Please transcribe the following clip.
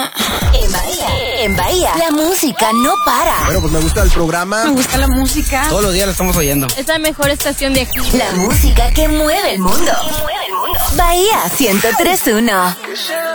En Bahía, la música no para. Bueno, pues me gusta el programa. Me gusta la música. Todos los días la estamos oyendo. Es la mejor estación de aquí. La música que mueve el mundo. Bahía 103.1.